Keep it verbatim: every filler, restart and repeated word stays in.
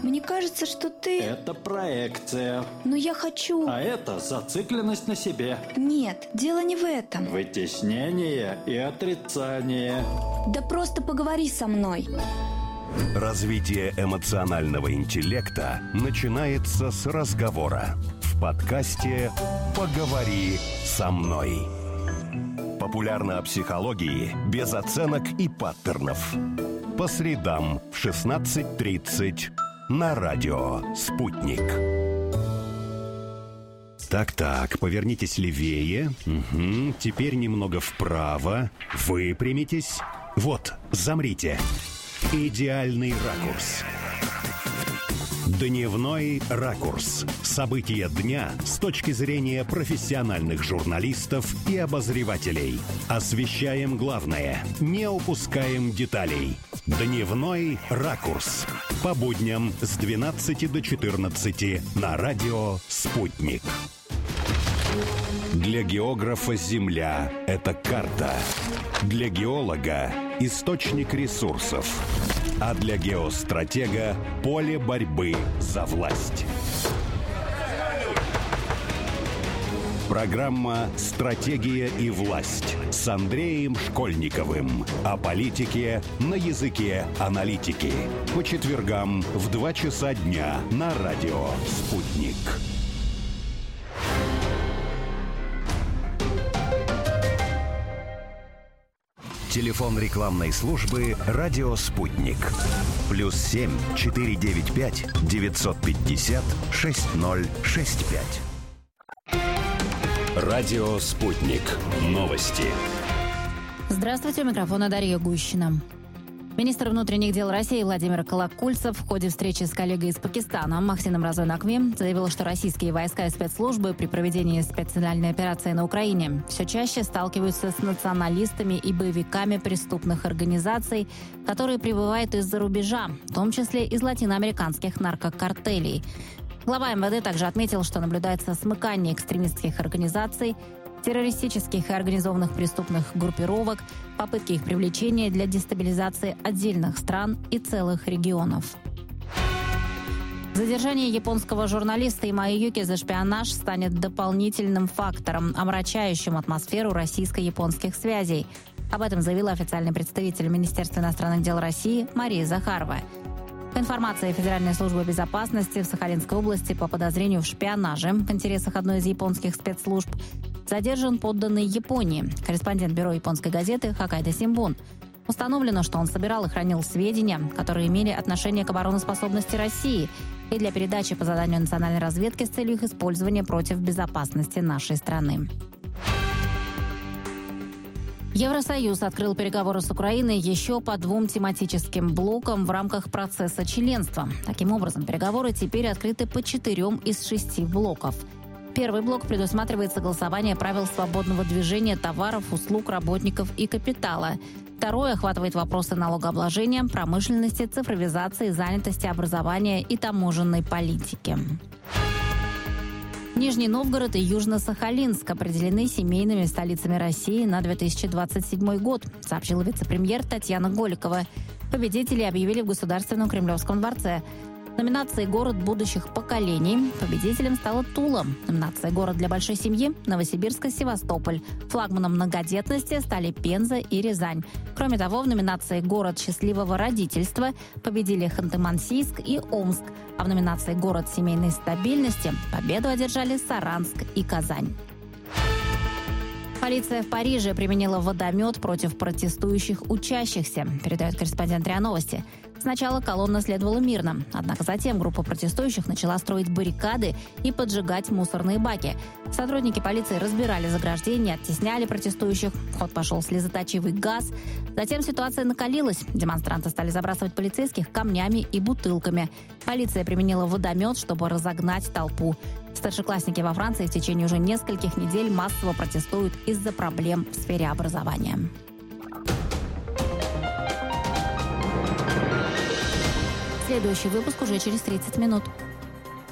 Мне кажется, что ты... Это проекция. Но я хочу... А это зацикленность на себе. Нет, дело не в этом. Вытеснение и отрицание. Да просто поговори со мной. Развитие эмоционального интеллекта начинается с разговора. В подкасте «Поговори со мной». Популярно о психологии без оценок и паттернов. По средам в шестнадцать тридцать на радио «Спутник». Так-так, повернитесь левее. Угу. Теперь немного вправо. Выпрямитесь. Вот, замрите. Идеальный ракурс. Дневной ракурс. События дня с точки зрения профессиональных журналистов и обозревателей. Освещаем главное, не упускаем деталей. Дневной ракурс. По будням с двенадцати до четырнадцати на радио «Спутник». Для географа Земля – это карта. Для геолога – источник ресурсов. А для геостратега – поле борьбы за власть. Программа «Стратегия и власть» с Андреем Школьниковым. О политике на языке аналитики. По четвергам в два часа дня на радио «Спутник». Телефон рекламной службы «Радио Спутник». Плюс семь четыре девять пять девятьсот пятьдесят шесть ноль шесть пять. Радио «Спутник». Новости. Здравствуйте, у микрофона Дарья Гущина. Министр внутренних дел России Владимир Колокольцев в ходе встречи с коллегой из Пакистана Махсином Разой Накви заявил, что российские войска и спецслужбы при проведении специальной операции на Украине все чаще сталкиваются с националистами и боевиками преступных организаций, которые прибывают из-за рубежа, в том числе из латиноамериканских наркокартелей. Глава эм вэ дэ также отметил, что наблюдается смыкание экстремистских организаций, террористических и организованных преступных группировок, попытки их привлечения для дестабилизации отдельных стран и целых регионов. Задержание японского журналиста Имаи Юки за шпионаж станет дополнительным фактором, омрачающим атмосферу российско-японских связей. Об этом заявила официальный представитель Министерства иностранных дел России Мария Захарова. По информации Федеральной службы безопасности в Сахалинской области по подозрению в шпионаже в интересах одной из японских спецслужб задержан подданный Японии, корреспондент бюро японской газеты «Хоккайдо Симбун». Установлено, что он собирал и хранил сведения, которые имели отношение к обороноспособности России и для передачи по заданию национальной разведки с целью их использования против безопасности нашей страны. Евросоюз открыл переговоры с Украиной еще по двум тематическим блокам в рамках процесса членства. Таким образом, переговоры теперь открыты по четырем из шести блоков. Первый блок предусматривает согласование правил свободного движения товаров, услуг, работников и капитала. Второй охватывает вопросы налогообложения, промышленности, цифровизации, занятости, образования и таможенной политики. Нижний Новгород и Южно-Сахалинск определены семейными столицами России на две тысячи двадцать седьмой год, сообщила вице-премьер Татьяна Голикова. Победителей объявили в Государственном Кремлевском дворце. В номинации «Город будущих поколений» победителем стала Тула. Номинация «Город для большой семьи» – Новосибирск и Севастополь. Флагманом многодетности стали Пенза и Рязань. Кроме того, в номинации «Город счастливого родительства» победили Ханты-Мансийск и Омск. А в номинации «Город семейной стабильности» победу одержали Саранск и Казань. Полиция в Париже применила водомет против протестующих учащихся, передает корреспондент РИА Новости. Сначала колонна следовала мирно, однако затем группа протестующих начала строить баррикады и поджигать мусорные баки. Сотрудники полиции разбирали заграждения, оттесняли протестующих, в ход пошел слезоточивый газ. Затем ситуация накалилась, демонстранты стали забрасывать полицейских камнями и бутылками. Полиция применила водомет, чтобы разогнать толпу. Старшеклассники во Франции в течение уже нескольких недель массово протестуют из-за проблем в сфере образования. Следующий выпуск уже через тридцать минут.